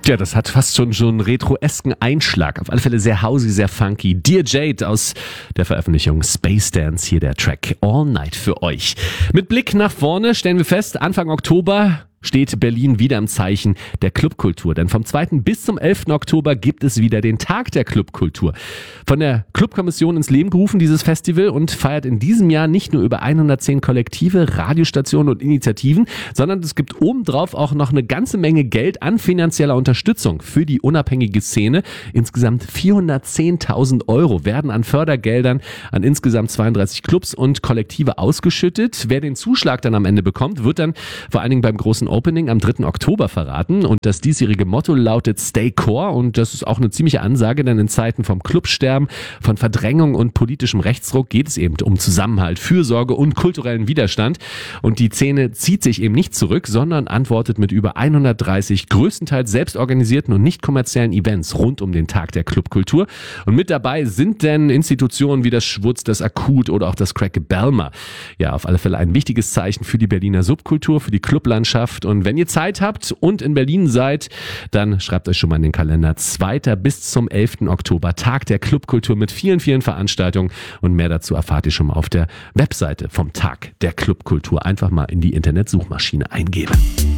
Ja, das hat fast schon so einen retroesken Einschlag. Auf alle Fälle sehr housey, sehr funky. Dear Jade aus der Veröffentlichung Space Dance, hier der Track All Night für euch. Mit Blick nach vorne stellen wir fest, Anfang Oktober steht Berlin wieder im Zeichen der Clubkultur. Denn vom 2. bis zum 11. Oktober gibt es wieder den Tag der Clubkultur. Von der Clubkommission ins Leben gerufen, dieses Festival, und feiert in diesem Jahr nicht nur über 110 Kollektive, Radiostationen und Initiativen, sondern es gibt obendrauf auch noch eine ganze Menge Geld an finanzieller Unterstützung für die unabhängige Szene. Insgesamt 410.000 Euro werden an Fördergeldern an insgesamt 32 Clubs und Kollektive ausgeschüttet. Wer den Zuschlag dann am Ende bekommt, wird dann vor allen Dingen beim großen Opening am 3. Oktober verraten. Und das diesjährige Motto lautet Stay Core. Und das ist auch eine ziemliche Ansage, denn in Zeiten vom Clubsterben, von Verdrängung und politischem Rechtsruck geht es eben um Zusammenhalt, Fürsorge und kulturellen Widerstand. Und die Szene zieht sich eben nicht zurück, sondern antwortet mit über 130 größtenteils selbstorganisierten und nicht kommerziellen Events rund um den Tag der Clubkultur. Und mit dabei sind denn Institutionen wie das Schwutz, das Akut oder auch das Crack Belmer. Ja, auf alle Fälle ein wichtiges Zeichen für die Berliner Subkultur, für die Clublandschaft. Und wenn ihr Zeit habt und in Berlin seid, dann schreibt euch schon mal in den Kalender. 2. bis zum 11. Oktober, Tag der Clubkultur mit vielen, vielen Veranstaltungen. Und mehr dazu erfahrt ihr schon mal auf der Webseite vom Tag der Clubkultur. Einfach mal in die Internetsuchmaschine eingeben.